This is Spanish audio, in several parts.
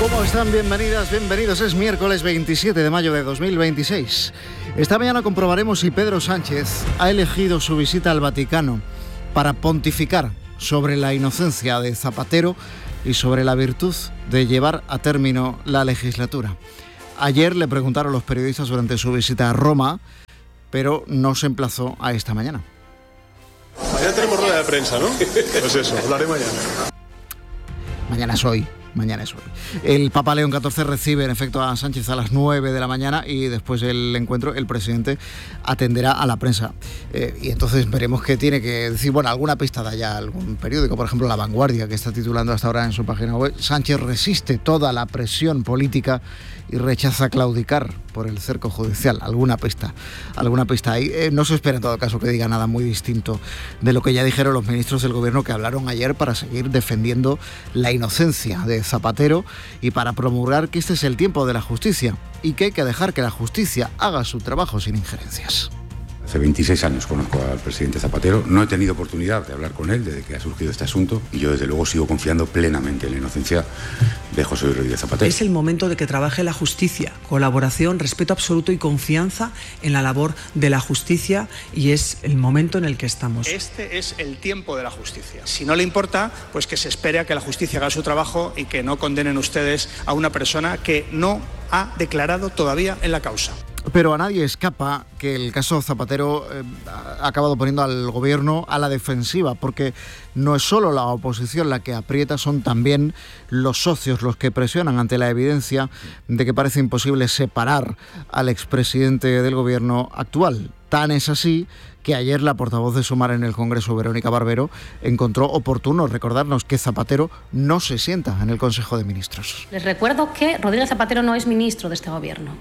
¿Cómo están? Bienvenidas, bienvenidos. Es miércoles 27 de mayo de 2026. Esta mañana comprobaremos si Pedro Sánchez ha elegido su visita al Vaticano para pontificar sobre la inocencia de Zapatero y sobre la virtud de llevar a término la legislatura. Ayer le preguntaron los periodistas durante su visita a Roma, pero no se emplazó a esta mañana. Mañana tenemos rueda de prensa, ¿no? Pues eso, hablaré mañana. Mañana es hoy. El Papa León XIV recibe en efecto a Sánchez a las 9 de la mañana y después del encuentro el presidente atenderá a la prensa. Y entonces veremos qué tiene que decir. Bueno, alguna pista da ya algún periódico, por ejemplo La Vanguardia, que está titulando hasta ahora en su página web: Sánchez resiste toda la presión política y rechaza claudicar por el cerco judicial. Alguna pista ahí. No se espera en todo caso que diga nada muy distinto de lo que ya dijeron los ministros del gobierno que hablaron ayer para seguir defendiendo la inocencia de Zapatero y para promulgar que este es el tiempo de la justicia y que hay que dejar que la justicia haga su trabajo sin injerencias. Hace 26 años conozco al presidente Zapatero, no he tenido oportunidad de hablar con él desde que ha surgido este asunto y yo desde luego sigo confiando plenamente en la inocencia de José Luis Rodríguez Zapatero. Es el momento de que trabaje la justicia, colaboración, respeto absoluto y confianza en la labor de la justicia, y es el momento en el que estamos. Este es el tiempo de la justicia. Si no le importa, pues que se espere a que la justicia haga su trabajo y que no condenen ustedes a una persona que no ha declarado todavía en la causa. Pero a nadie escapa que el caso Zapatero ha acabado poniendo al gobierno a la defensiva, porque no es solo la oposición la que aprieta, son también los socios los que presionan ante la evidencia de que parece imposible separar al expresidente del gobierno actual. Tan es así que ayer la portavoz de Sumar en el Congreso, Verónica Barbero, encontró oportuno recordarnos que Zapatero no se sienta en el Consejo de Ministros. Les recuerdo que Rodríguez Zapatero no es ministro de este gobierno.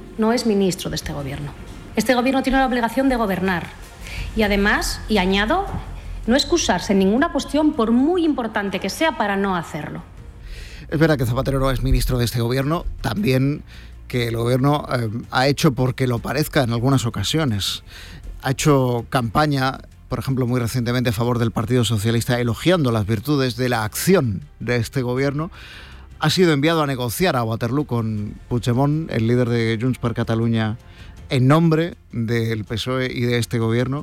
Este gobierno tiene la obligación de gobernar. Y además, y añado, no excusarse en ninguna cuestión por muy importante que sea para no hacerlo. Es verdad que Zapatero no es ministro de este gobierno, también que el gobierno ha hecho porque lo parezca en algunas ocasiones. Ha hecho campaña, por ejemplo, muy recientemente a favor del Partido Socialista, elogiando las virtudes de la acción de este gobierno. Ha sido enviado a negociar a Waterloo con Puigdemont, el líder de Junts per Catalunya, en nombre del PSOE y de este gobierno.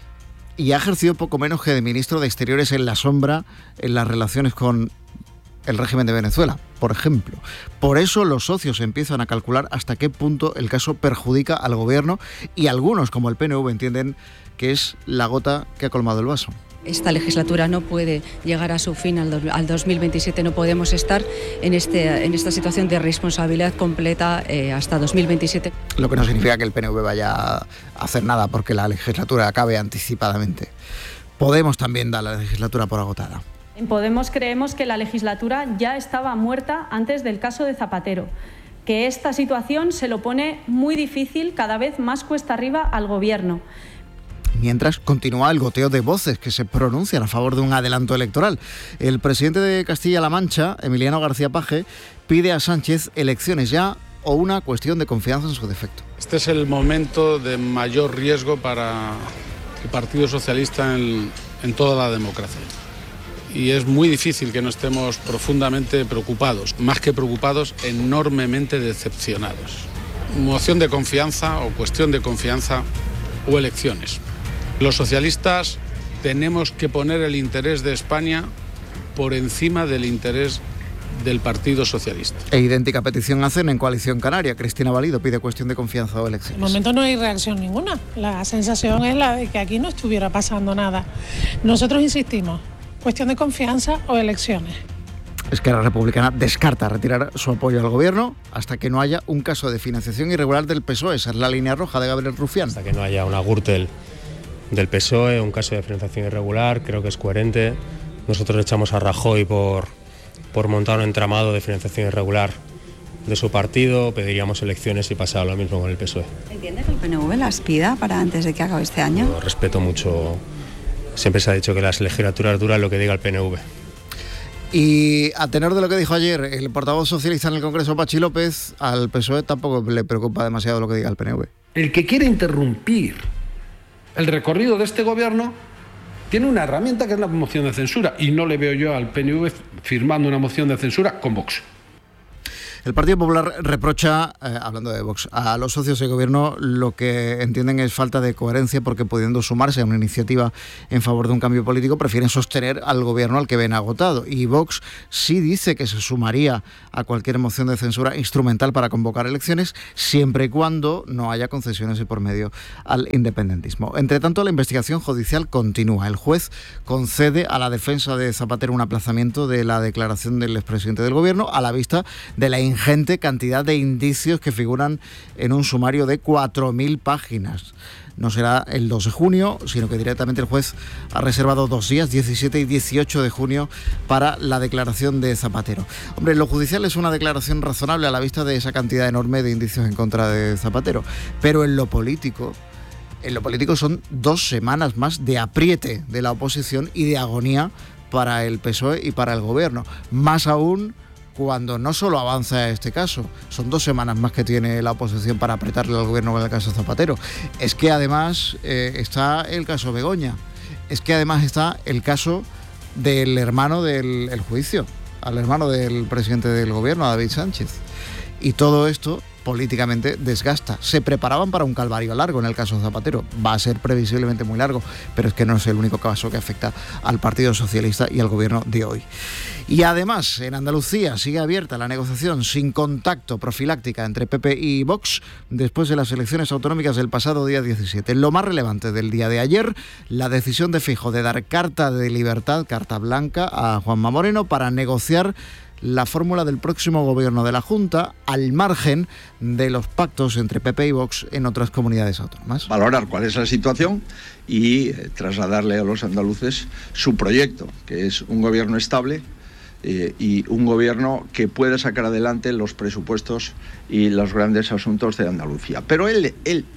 Y ha ejercido poco menos que de ministro de Exteriores en la sombra en las relaciones con el régimen de Venezuela, por ejemplo. Por eso los socios empiezan a calcular hasta qué punto el caso perjudica al gobierno, y algunos, como el PNV, entienden que es la gota que ha colmado el vaso. Esta legislatura no puede llegar a su fin al 2027, no podemos estar en esta situación de responsabilidad completa hasta 2027. Lo que no significa que el PNV vaya a hacer nada porque la legislatura acabe anticipadamente. Podemos también dar la legislatura por agotada. En Podemos creemos que la legislatura ya estaba muerta antes del caso de Zapatero, que esta situación se lo pone muy difícil, cada vez más cuesta arriba al gobierno. Mientras continúa el goteo de voces que se pronuncian a favor de un adelanto electoral. El presidente de Castilla-La Mancha, Emiliano García Paje, pide a Sánchez elecciones ya o una cuestión de confianza en su defecto. Este es el momento de mayor riesgo para el Partido Socialista en toda la democracia. Y es muy difícil que no estemos profundamente preocupados, más que preocupados, enormemente decepcionados. Moción de confianza o cuestión de confianza o elecciones. Los socialistas tenemos que poner el interés de España por encima del interés del Partido Socialista. E idéntica petición hacen en Coalición Canaria. Cristina Valido pide cuestión de confianza o elecciones. De momento no hay reacción ninguna. La sensación es la de que aquí no estuviera pasando nada. Nosotros insistimos, cuestión de confianza o elecciones. Esquerra Republicana descarta retirar su apoyo al gobierno hasta que no haya un caso de financiación irregular del PSOE. Esa es la línea roja de Gabriel Rufián. Hasta que no haya una Gürtel del PSOE, un caso de financiación irregular, creo que es coherente. Nosotros echamos a Rajoy por montar un entramado de financiación irregular de su partido, pediríamos elecciones y pasaba lo mismo con el PSOE. ¿Entiende que el PNV las pida para antes de que acabe este año? Yo respeto mucho, siempre se ha dicho que las legislaturas duran lo que diga el PNV. Y a tenor de lo que dijo ayer el portavoz socialista en el Congreso, Pachi López, al PSOE tampoco le preocupa demasiado lo que diga el PNV. El que quiere interrumpir el recorrido de este gobierno tiene una herramienta que es la moción de censura, y no le veo yo al PNV firmando una moción de censura con Vox. El Partido Popular reprocha, hablando de Vox, a los socios de gobierno lo que entienden es falta de coherencia, porque pudiendo sumarse a una iniciativa en favor de un cambio político, prefieren sostener al gobierno al que ven agotado. Y Vox sí dice que se sumaría a cualquier moción de censura instrumental para convocar elecciones, siempre y cuando no haya concesiones de por medio al independentismo. Entre tanto, la investigación judicial continúa. El juez concede a la defensa de Zapatero un aplazamiento de la declaración del expresidente del gobierno a la vista de la ingente cantidad de indicios que figuran en un sumario de 4.000 páginas. No será el 2 de junio, sino que directamente el juez ha reservado 2 días, 17 y 18 de junio, para la declaración de Zapatero. Hombre, en lo judicial es una declaración razonable a la vista de esa cantidad enorme de indicios en contra de Zapatero. Pero en lo político son 2 semanas más de apriete de la oposición y de agonía para el PSOE y para el gobierno. Más aún cuando no solo avanza este caso, son 2 semanas más que tiene la oposición para apretarle al gobierno con el caso Zapatero. Es que además está el caso Begoña, es que además está el caso del hermano del juicio, al hermano del presidente del gobierno, a David Sánchez. Y todo esto políticamente desgasta. Se preparaban para un calvario largo en el caso Zapatero. Va a ser previsiblemente muy largo, pero es que no es el único caso que afecta al Partido Socialista y al gobierno de hoy. Y además, en Andalucía sigue abierta la negociación sin contacto profiláctica entre PP y Vox después de las elecciones autonómicas del pasado día 17. Lo más relevante del día de ayer, la decisión de Feijóo de dar carta de libertad, carta blanca, a Juanma Moreno para negociar la fórmula del próximo gobierno de la Junta, al margen de los pactos entre PP y Vox en otras comunidades autónomas. Valorar cuál es la situación y trasladarle a los andaluces su proyecto, que es un gobierno estable y un gobierno que pueda sacar adelante los presupuestos y los grandes asuntos de Andalucía. Pero él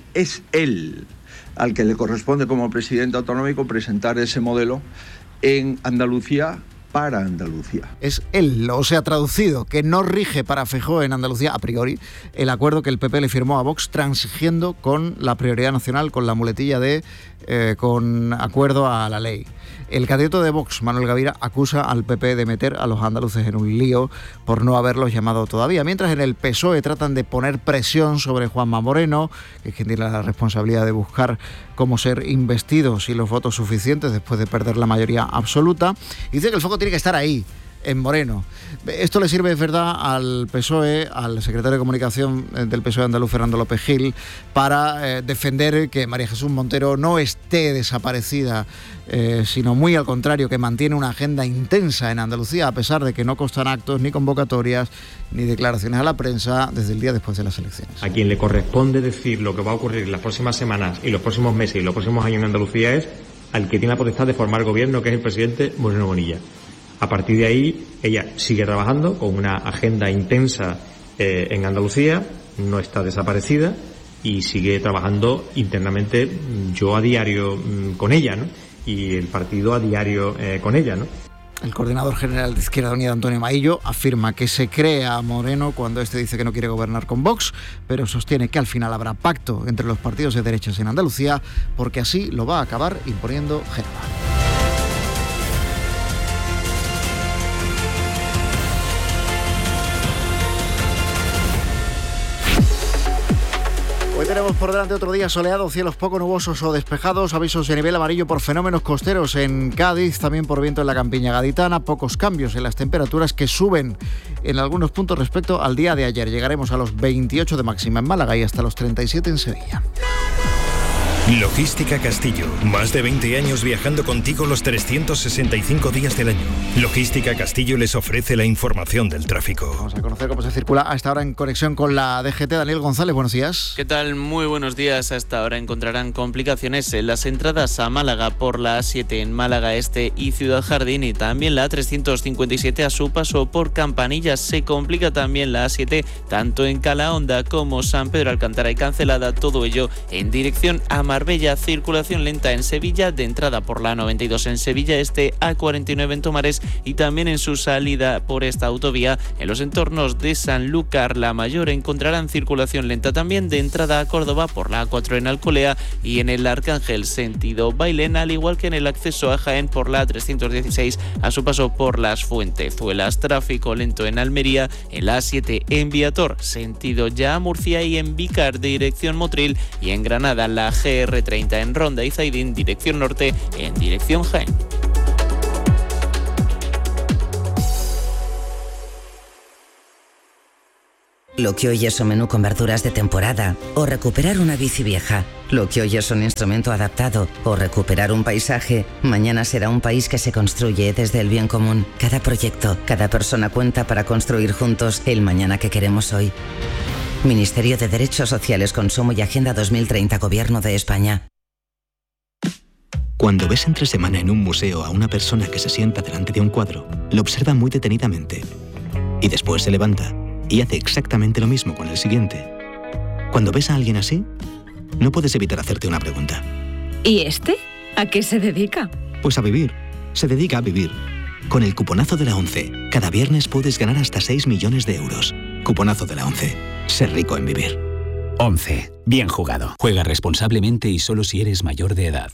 al que le corresponde como presidente autonómico presentar ese modelo en Andalucía, para Andalucía. Es él, o sea, traducido, que no rige para Feijóo en Andalucía, a priori, el acuerdo que el PP le firmó a Vox, transigiendo con la prioridad nacional, con la muletilla de con acuerdo a la ley. El candidato de Vox, Manuel Gavira, acusa al PP de meter a los andaluces en un lío por no haberlos llamado todavía, mientras en el PSOE tratan de poner presión sobre Juanma Moreno, que es quien tiene la responsabilidad de buscar cómo ser investido sin los votos suficientes después de perder la mayoría absoluta, y dice que el foco tiene que estar ahí, en Moreno. Esto le sirve de verdad al PSOE, al secretario de Comunicación del PSOE andaluz, Fernando López Gil, para defender que María Jesús Montero no esté desaparecida, sino muy al contrario, que mantiene una agenda intensa en Andalucía, a pesar de que no constan actos, ni convocatorias, ni declaraciones a la prensa desde el día después de las elecciones. A quien le corresponde decir lo que va a ocurrir en las próximas semanas y los próximos meses y los próximos años en Andalucía es al que tiene la potestad de formar gobierno, que es el presidente Moreno Bonilla. A partir de ahí, ella sigue trabajando con una agenda intensa en Andalucía, no está desaparecida y sigue trabajando internamente, yo a diario con ella, ¿no? Y el partido a diario con ella, ¿no? El coordinador general de Izquierda Unida, Antonio Maillo, afirma que se cree a Moreno cuando este dice que no quiere gobernar con Vox, pero sostiene que al final habrá pacto entre los partidos de derechas en Andalucía, porque así lo va a acabar imponiendo Génova. Hoy tenemos por delante otro día soleado, cielos poco nubosos o despejados, avisos de nivel amarillo por fenómenos costeros en Cádiz, también por viento en la campiña gaditana, pocos cambios en las temperaturas que suben en algunos puntos respecto al día de ayer. Llegaremos a los 28 de máxima en Málaga y hasta los 37 en Sevilla. Logística Castillo. Más de 20 años viajando contigo los 365 días del año. Logística Castillo les ofrece la información del tráfico. Vamos a conocer cómo se circula a esta hora en conexión con la DGT. Daniel González, buenos días. ¿Qué tal? Muy buenos días. A esta hora encontrarán complicaciones en las entradas a Málaga por la A7 en Málaga Este y Ciudad Jardín, y también la A357 a su paso por Campanillas. Se complica también la A7 tanto en Calahonda como San Pedro Alcántara y Cancelada, todo ello en dirección a Marbella. Marbella, circulación lenta en Sevilla, de entrada por la 92 en Sevilla Este, A49 en Tomares y también en su salida por esta autovía. En los entornos de Sanlúcar la Mayor encontrarán circulación lenta también de entrada a Córdoba por la A4 en Alcolea y en el Arcángel sentido Bailén, al igual que en el acceso a Jaén por la 316 a su paso por Las Fuentezuelas. Tráfico lento en Almería, en la A7 en Viator sentido ya a Murcia y en Vícar dirección Motril, y en Granada la GR30 en Ronda y Zaidín dirección norte en dirección Jaén. Lo que hoy es un menú con verduras de temporada, o recuperar una bici vieja. Lo que hoy es un instrumento adaptado, o recuperar un paisaje, mañana será un país que se construye desde el bien común. Cada proyecto, cada persona cuenta para construir juntos el mañana que queremos hoy. Ministerio de Derechos Sociales, Consumo y Agenda 2030, Gobierno de España. Cuando ves entre semana en un museo a una persona que se sienta delante de un cuadro, lo observa muy detenidamente y después se levanta y hace exactamente lo mismo con el siguiente. Cuando ves a alguien así, no puedes evitar hacerte una pregunta. ¿Y este? ¿A qué se dedica? Pues a vivir. Se dedica a vivir. Con el cuponazo de la ONCE, cada viernes puedes ganar hasta 6 millones de euros. Cuponazo de la ONCE. Ser rico en vivir. ONCE. Bien jugado. Juega responsablemente y solo si eres mayor de edad.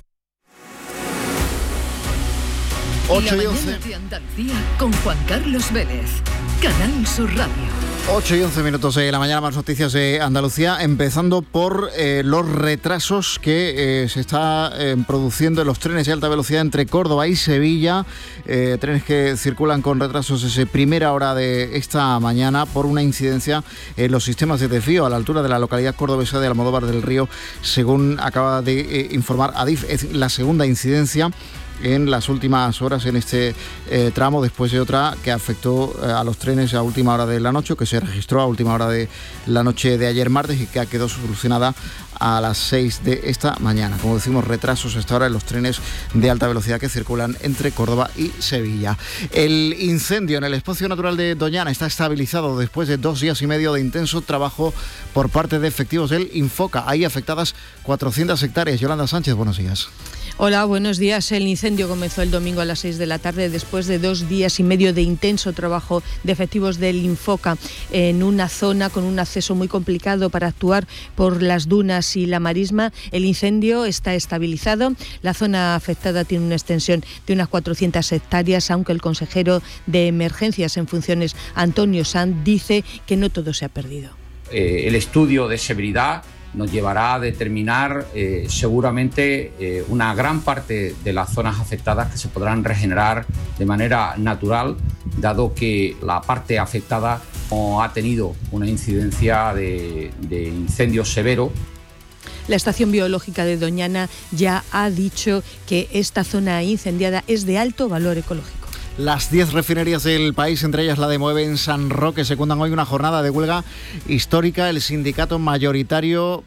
8 y 11. De Andalucía con Juan Carlos Vélez. Canal Sur Radio. 8 y 11 minutos de la mañana, más noticias de Andalucía, empezando por los retrasos que se están produciendo en los trenes de alta velocidad entre Córdoba y Sevilla, trenes que circulan con retrasos desde primera hora de esta mañana por una incidencia en los sistemas de desvío a la altura de la localidad cordobesa de Almodóvar del Río, según acaba de informar Adif. Es la segunda incidencia en las últimas horas en este tramo, después de otra que afectó a los trenes a última hora de la noche, que se registró a última hora de la noche de ayer martes y que quedó solucionada a las 6 de esta mañana. Como decimos, retrasos hasta ahora en los trenes de alta velocidad que circulan entre Córdoba y Sevilla. El incendio en el espacio natural de Doñana está estabilizado después de 2 días y medio de intenso trabajo por parte de efectivos del Infoca. Hay afectadas 400 hectáreas. Yolanda Sánchez, buenos días. Hola, buenos días. El incendio comenzó el domingo a las 6 de la tarde después de 2 días y medio de intenso trabajo de efectivos del Infoca en una zona con un acceso muy complicado para actuar por las dunas y la marisma. El incendio está estabilizado. La zona afectada tiene una extensión de unas 400 hectáreas, aunque el consejero de Emergencias en funciones, Antonio Sanz, dice que no todo se ha perdido. El estudio de severidad nos llevará a determinar seguramente una gran parte de las zonas afectadas que se podrán regenerar de manera natural, dado que la parte afectada no ha tenido una incidencia de incendio severo. La Estación Biológica de Doñana ya ha dicho que esta zona incendiada es de alto valor ecológico. Las 10 refinerías del país, entre ellas la de Moeve en San Roque, secundan hoy una jornada de huelga histórica. El sindicato mayoritario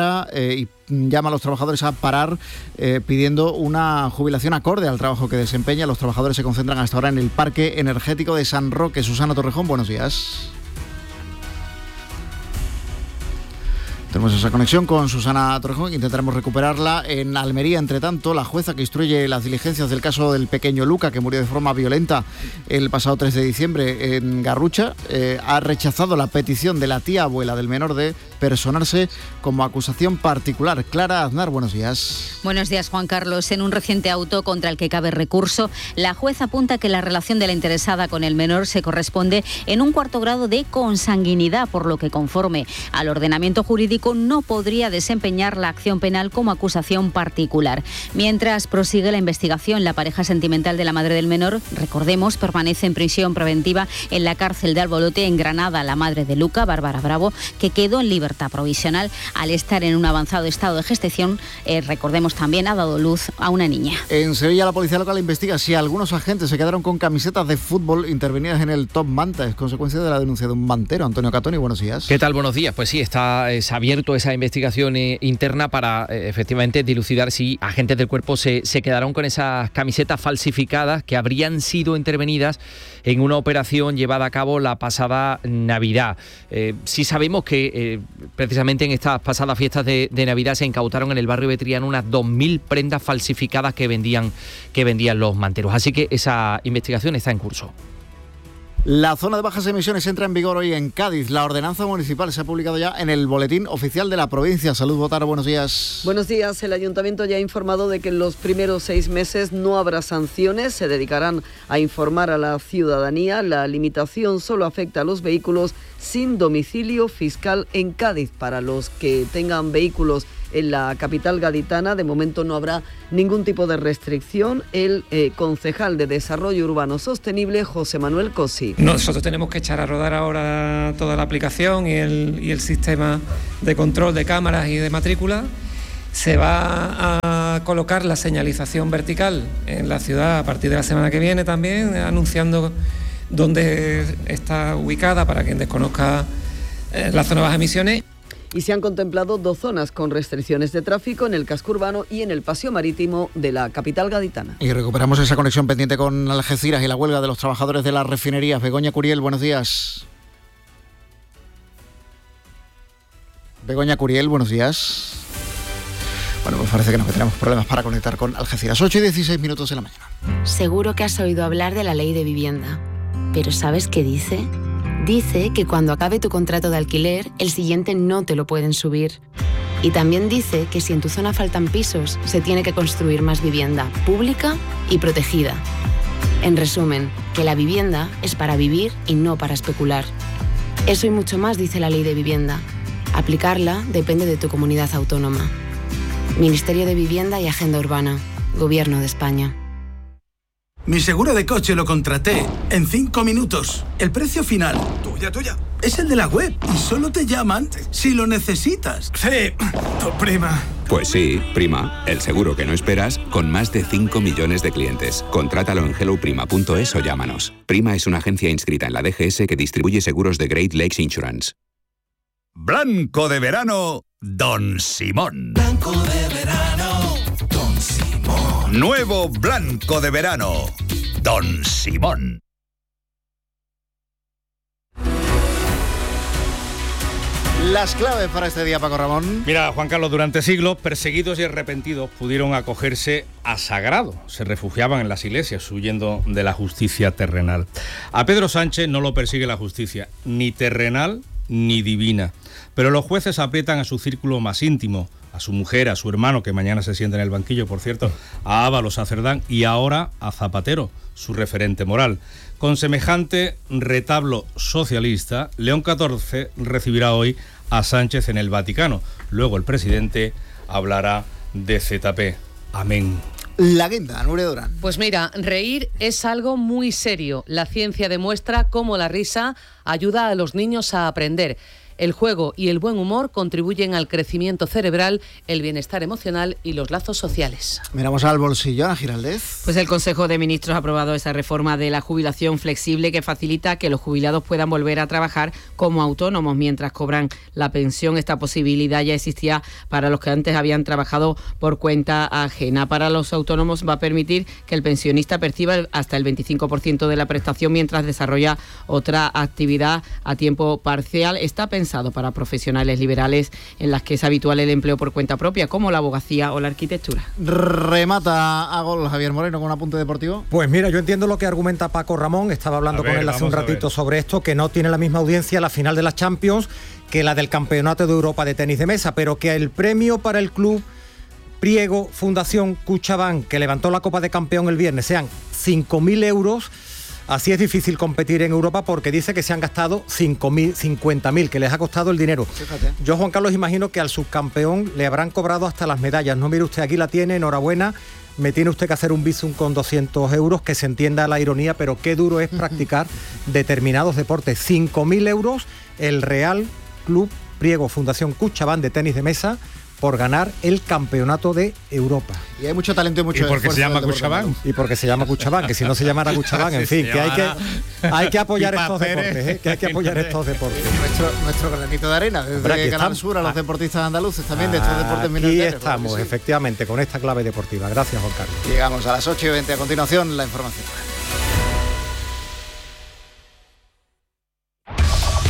y llama a los trabajadores a parar pidiendo una jubilación acorde al trabajo que desempeña. Los trabajadores se concentran hasta ahora en el parque energético de San Roque. Susana Torrejón, buenos días. Tenemos esa conexión con Susana Torrejón, intentaremos recuperarla. En Almería, entre tanto, la jueza que instruye las diligencias del caso del pequeño Luca, que murió de forma violenta el pasado 3 de diciembre en Garrucha, ha rechazado la petición de la tía abuela del menor de personarse como acusación particular. Clara Aznar, buenos días. Buenos días, Juan Carlos. En un reciente auto contra el que cabe recurso, la jueza apunta que la relación de la interesada con el menor se corresponde en un 4º grado de consanguinidad, por lo que, conforme al ordenamiento jurídico, no podría desempeñar la acción penal como acusación particular. Mientras prosigue la investigación, la pareja sentimental de la madre del menor, recordemos, permanece en prisión preventiva en la cárcel de Albolote, en Granada. La madre de Luca, Bárbara Bravo, que quedó en libertad provisional al estar en un avanzado estado de gestación, recordemos, también ha dado luz a una niña. En Sevilla, la policía local investiga si algunos agentes se quedaron con camisetas de fútbol intervenidas en el Top Manta. Es consecuencia de la denuncia de un mantero. Antonio Catoni, buenos días. ¿Qué tal? Buenos días. Pues sí, está abierto esa investigación interna para efectivamente dilucidar si agentes del cuerpo se quedaron con esas camisetas falsificadas que habrían sido intervenidas en una operación llevada a cabo la pasada Navidad. Sí sabemos que precisamente en estas pasadas fiestas de Navidad se incautaron en el barrio Betriano unas 2.000 prendas falsificadas que vendían los manteros. Así que esa investigación está en curso. La zona de bajas emisiones entra en vigor hoy en Cádiz. La ordenanza municipal se ha publicado ya en el Boletín Oficial de la provincia. Salud, Botaro, buenos días. Buenos días. El Ayuntamiento ya ha informado de que en los primeros 6 meses no habrá sanciones. Se dedicarán a informar a la ciudadanía. La limitación solo afecta a los vehículos sin domicilio fiscal en Cádiz. Para los que tengan vehículos en la capital gaditana, de momento no habrá ningún tipo de restricción. El concejal de Desarrollo Urbano Sostenible, José Manuel Cosi. Nosotros tenemos que echar a rodar ahora toda la aplicación y el sistema de control de cámaras y de matrícula. Se va a colocar la señalización vertical en la ciudad a partir de la semana que viene también, anunciando dónde está ubicada para quien desconozca la zona de bajas emisiones. Y se han contemplado 2 zonas con restricciones de tráfico en el casco urbano y en el paseo marítimo de la capital gaditana. Y recuperamos esa conexión pendiente con Algeciras y la huelga de los trabajadores de las refinerías. Begoña Curiel, buenos días. Begoña Curiel, buenos días. Bueno, pues parece que tenemos problemas para conectar con Algeciras. 8:16 de la mañana. Seguro que has oído hablar de la ley de vivienda. ¿Pero sabes qué dice? Dice que cuando acabe tu contrato de alquiler, el siguiente no te lo pueden subir. Y también dice que si en tu zona faltan pisos, se tiene que construir más vivienda pública y protegida. En resumen, que la vivienda es para vivir y no para especular. Eso y mucho más dice la ley de vivienda. Aplicarla depende de tu comunidad autónoma. Ministerio de Vivienda y Agenda Urbana. Gobierno de España. Mi seguro de coche lo contraté en 5 minutos. El precio final, tuya, es el de la web y solo te llaman si lo necesitas. Sí, tu prima. Pues sí, Prima, el seguro que no esperas con más de 5 millones de clientes. Contrátalo en helloprima.es o llámanos. Prima es una agencia inscrita en la DGS que distribuye seguros de Great Lakes Insurance. Blanco de verano, Don Simón. Blanco de verano, Don Simón. Nuevo blanco de verano, Don Simón. Las claves para este día, Paco Ramón. Mira, Juan Carlos, durante siglos, perseguidos y arrepentidos pudieron acogerse a sagrado. Se refugiaban en las iglesias, huyendo de la justicia terrenal. A Pedro Sánchez no lo persigue la justicia, ni terrenal ni divina. Pero los jueces aprietan a su círculo más íntimo, a su mujer, a su hermano, que mañana se sienta en el banquillo, por cierto, a Ábalos, a Cerdán y ahora a Zapatero, su referente moral. Con semejante retablo socialista, León XIV recibirá hoy a Sánchez en el Vaticano. Luego el presidente hablará de ZP. Amén. La guinda, Nuria Durán. Pues mira, reír es algo muy serio. La ciencia demuestra cómo la risa ayuda a los niños a aprender. El juego y el buen humor contribuyen al crecimiento cerebral, el bienestar emocional y los lazos sociales. Miramos al bolsillo, Ana Giraldez. Pues el Consejo de Ministros ha aprobado esa reforma de la jubilación flexible que facilita que los jubilados puedan volver a trabajar como autónomos mientras cobran la pensión. Esta posibilidad ya existía para los que antes habían trabajado por cuenta ajena. Para los autónomos va a permitir que el pensionista perciba hasta el 25% de la prestación mientras desarrolla otra actividad a tiempo parcial. Está pensado para profesionales liberales en las que es habitual el empleo por cuenta propia, como la abogacía o la arquitectura. Remata a gol Javier Moreno con un apunte deportivo. Pues mira, yo entiendo lo que argumenta Paco Ramón, estaba hablando con él hace un ratito sobre esto, que no tiene la misma audiencia la final de la Champions que la del Campeonato de Europa de tenis de mesa, pero que el premio para el club Priego Fundación Cuchabán, que levantó la Copa de Campeón el viernes, sean 5.000 euros. Así es difícil competir en Europa porque dice que se han gastado 50.000, que les ha costado el dinero. Fíjate. Yo, Juan Carlos, imagino que al subcampeón le habrán cobrado hasta las medallas. No, mire usted, aquí la tiene, enhorabuena. Me tiene usted que hacer un bizum con 200 euros, que se entienda la ironía, pero qué duro es practicar determinados deportes. 5.000 euros el Real Club Priego Fundación Cuchabán de tenis de mesa por ganar el Campeonato de Europa. Y hay mucho talento y mucho esfuerzo. ¿Y por qué se llama Cuchabán? Y porque se llama Cuchabán, que si no se llamara Cuchabán, en fin, que hay que apoyar estos deportes, que hay que apoyar estos deportes. Nuestro granito de arena, desde Canal Sur a los deportistas andaluces también de estos deportes minoritarios. Aquí estamos, sí, efectivamente, con esta clave deportiva. Gracias, Juan Carlos. Llegamos a las 8:20, a continuación la información.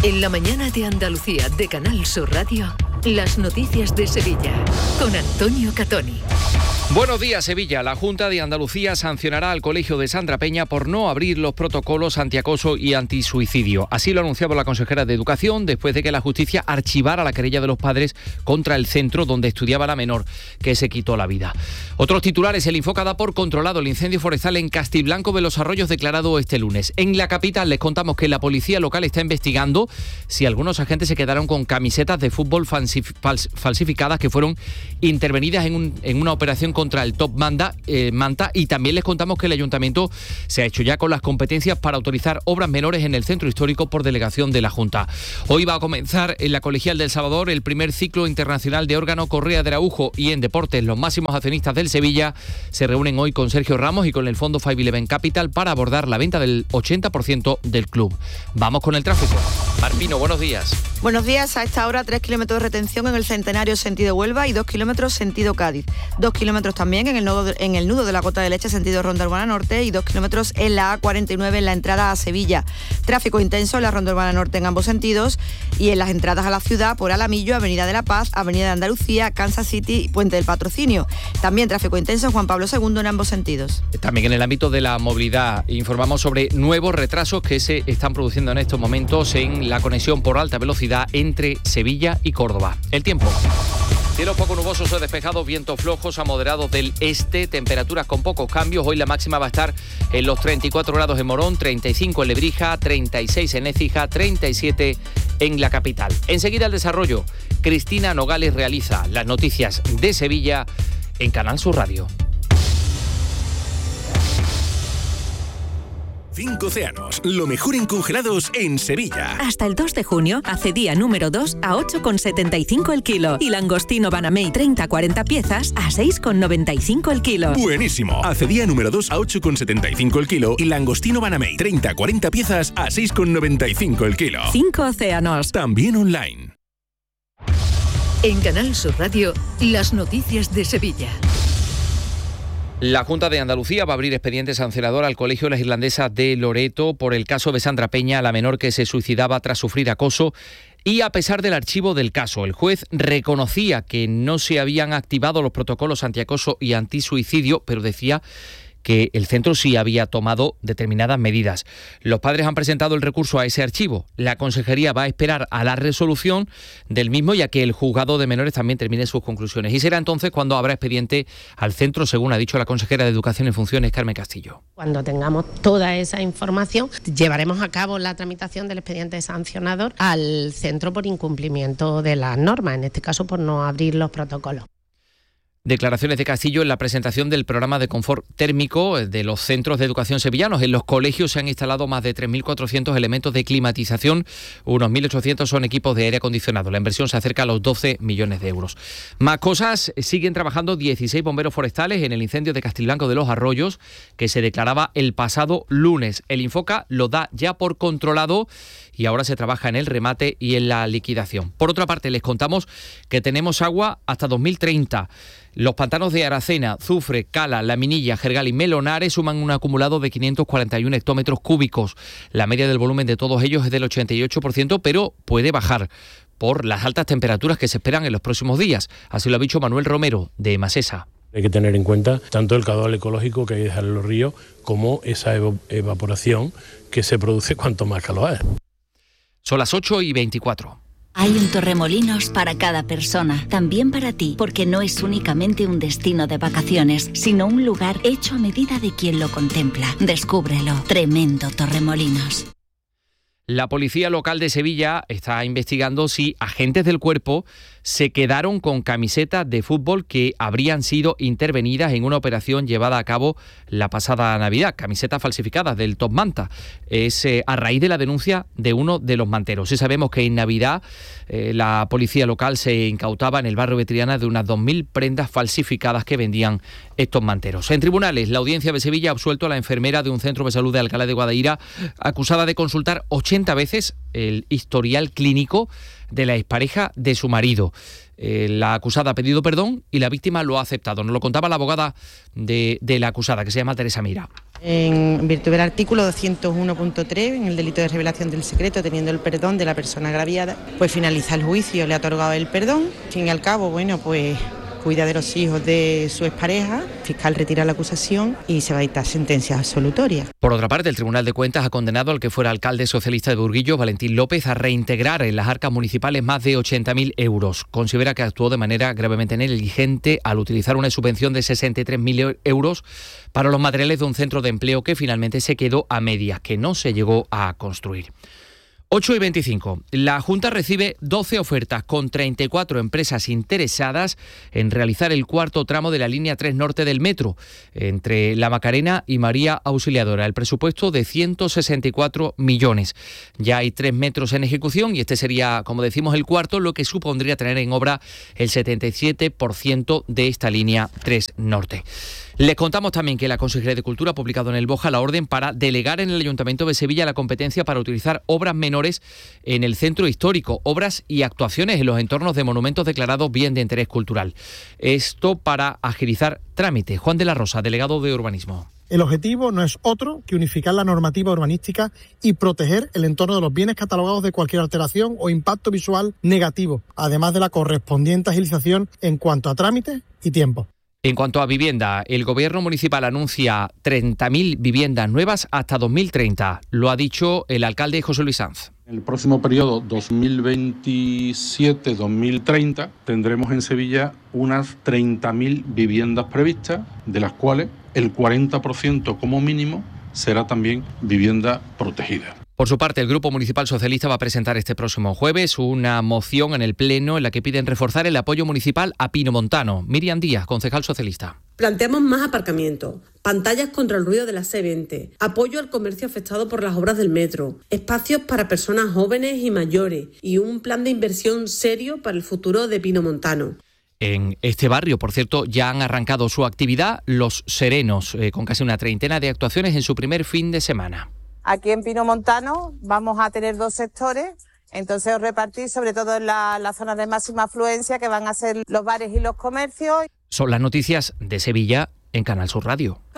En la mañana de Andalucía de Canal Sur Radio, las noticias de Sevilla con Antonio Catoni. Buenos días, Sevilla. La Junta de Andalucía sancionará al Colegio de Sandra Peña por no abrir los protocolos antiacoso y antisuicidio. Así lo ha anunciado la consejera de Educación después de que la justicia archivara la querella de los padres contra el centro donde estudiaba la menor que se quitó la vida. Otros titulares: el Infoca da por controlado el incendio forestal en Castilblanco de los Arroyos declarado este lunes. En la capital les contamos que la policía local está investigando si algunos agentes se quedaron con camisetas de fútbol falsificadas que fueron intervenidas en una operación contra el Top Manta, y también les contamos que el Ayuntamiento se ha hecho ya con las competencias para autorizar obras menores en el centro histórico por delegación de la Junta. Hoy va a comenzar en la Colegial del Salvador el primer ciclo internacional de órgano Correa de Araujo, y en deportes los máximos accionistas del Sevilla se reúnen hoy con Sergio Ramos y con el fondo 511 Capital para abordar la venta del 80% del club. Vamos con el tráfico. Marpino, buenos días. Buenos días. A esta hora 3 kilómetros de retención en el Centenario sentido Huelva y 2 kilómetros sentido Cádiz. 2 kilómetros también en el nudo de la Gota de Leche sentido Ronda Urbana Norte y 2 kilómetros en la A49 en la entrada a Sevilla. Tráfico intenso en la Ronda Urbana Norte en ambos sentidos y en las entradas a la ciudad por Alamillo, Avenida de la Paz, Avenida de Andalucía, Kansas City y Puente del Patrocinio. También tráfico intenso en Juan Pablo II en ambos sentidos. También en el ámbito de la movilidad informamos sobre nuevos retrasos que se están produciendo en estos momentos en la conexión por alta velocidad entre Sevilla y Córdoba. El tiempo. Cielos poco nubosos o despejados, vientos flojos a moderados del este, temperaturas con pocos cambios. Hoy la máxima va a estar en los 34 grados en Morón, 35 en Lebrija, 36 en Écija, 37 en la capital. Enseguida el desarrollo. Cristina Nogales realiza las noticias de Sevilla en Canal Sur Radio. 5 océanos, lo mejor en congelados en Sevilla. Hasta el 2 de junio, acedía número 2 a 8,75 el kilo y langostino Banamey 30-40 piezas a 6,95 el kilo. Buenísimo. Acedía número 2 a 8,75 el kilo y langostino Banamey 30-40 piezas a 6,95 el kilo. 5 océanos. También online. En Canal Sur Radio, las noticias de Sevilla. La Junta de Andalucía va a abrir expediente sancionador al Colegio de las Irlandesas de Loreto por el caso de Sandra Peña, la menor que se suicidaba tras sufrir acoso. Y a pesar del archivo del caso, el juez reconocía que no se habían activado los protocolos antiacoso y antisuicidio, pero decía que el centro sí había tomado determinadas medidas. Los padres han presentado el recurso a ese archivo. La Consejería va a esperar a la resolución del mismo y a que el juzgado de menores también termine sus conclusiones. Y será entonces cuando habrá expediente al centro, según ha dicho la consejera de Educación en funciones, Carmen Castillo. Cuando tengamos toda esa información, llevaremos a cabo la tramitación del expediente sancionador al centro por incumplimiento de las normas, en este caso por no abrir los protocolos. Declaraciones de Castillo en la presentación del programa de confort térmico de los centros de educación sevillanos. En los colegios se han instalado más de 3.400 elementos de climatización, unos 1.800 son equipos de aire acondicionado. La inversión se acerca a los 12 millones de euros. Más cosas, siguen trabajando 16 bomberos forestales en el incendio de Castilblanco de los Arroyos, que se declaraba el pasado lunes. El Infoca lo da ya por controlado y ahora se trabaja en el remate y en la liquidación. Por otra parte, les contamos que tenemos agua hasta 2030. Los pantanos de Aracena, Zufre, Cala, La Minilla, Jergal y Melonares suman un acumulado de 541 hectómetros cúbicos. La media del volumen de todos ellos es del 88%, pero puede bajar por las altas temperaturas que se esperan en los próximos días. Así lo ha dicho Manuel Romero, de Masesa. Hay que tener en cuenta tanto el caudal ecológico que hay que dejar en los ríos como esa evaporación que se produce cuanto más calor hay. Son las 8:24. Hay un Torremolinos para cada persona, también para ti, porque no es únicamente un destino de vacaciones, sino un lugar hecho a medida de quien lo contempla. Descúbrelo. Tremendo Torremolinos. La policía local de Sevilla está investigando si agentes del cuerpo se quedaron con camisetas de fútbol que habrían sido intervenidas en una operación llevada a cabo la pasada Navidad, camisetas falsificadas del Top Manta. Es a raíz de la denuncia de uno de los manteros. Y sabemos que en Navidad la policía local se incautaba en el barrio de Triana de unas 2.000 prendas falsificadas que vendían estos manteros. En tribunales, la Audiencia de Sevilla ha absuelto a la enfermera de un centro de salud de Alcalá de Guadaira acusada de consultar 80 80 veces el historial clínico de la expareja de su marido. La acusada ha pedido perdón y la víctima lo ha aceptado. Nos lo contaba la abogada de la acusada, que se llama Teresa Mira. En virtud del artículo 201.3, en el delito de revelación del secreto, teniendo el perdón de la persona agraviada, pues finaliza el juicio, le ha otorgado el perdón. Al fin y al cabo, bueno, pues cuida de los hijos de su expareja, el fiscal retira la acusación y se va a dictar sentencia absolutoria. Por otra parte, el Tribunal de Cuentas ha condenado al que fuera alcalde socialista de Burguillos, Valentín López, a reintegrar en las arcas municipales más de 80.000 euros. Considera que actuó de manera gravemente negligente al utilizar una subvención de 63.000 euros para los materiales de un centro de empleo que finalmente se quedó a medias, que no se llegó a construir. 8:25. La Junta recibe 12 ofertas con 34 empresas interesadas en realizar el cuarto tramo de la línea 3 norte del metro, entre La Macarena y María Auxiliadora. El presupuesto de 164 millones. Ya hay 3 metros en ejecución y este sería, como decimos, el cuarto, lo que supondría tener en obra el 77% de esta línea 3 norte. Les contamos también que la Consejería de Cultura ha publicado en el BOJA la orden para delegar en el Ayuntamiento de Sevilla la competencia para utilizar obras menores en el centro histórico, obras y actuaciones en los entornos de monumentos declarados bien de interés cultural. Esto para agilizar trámites. Juan de la Rosa, delegado de Urbanismo. El objetivo no es otro que unificar la normativa urbanística y proteger el entorno de los bienes catalogados de cualquier alteración o impacto visual negativo, además de la correspondiente agilización en cuanto a trámites y tiempo. En cuanto a vivienda, el Gobierno municipal anuncia 30.000 viviendas nuevas hasta 2030. Lo ha dicho el alcalde José Luis Sanz. En el próximo periodo 2027-2030 tendremos en Sevilla unas 30.000 viviendas previstas, de las cuales el 40% como mínimo será también vivienda protegida. Por su parte, el Grupo Municipal Socialista va a presentar este próximo jueves una moción en el Pleno en la que piden reforzar el apoyo municipal a Pinomontano. Miriam Díaz, concejal socialista. Planteamos más aparcamientos, pantallas contra el ruido de la C20, apoyo al comercio afectado por las obras del metro, espacios para personas jóvenes y mayores y un plan de inversión serio para el futuro de Pinomontano. En este barrio, por cierto, ya han arrancado su actividad Los Serenos, con casi una treintena de actuaciones en su primer fin de semana. Aquí en Pinomontano vamos a tener 2 sectores, entonces repartir sobre todo en la zona de máxima afluencia, que van a ser los bares y los comercios. Son las noticias de Sevilla en Canal Sur Radio.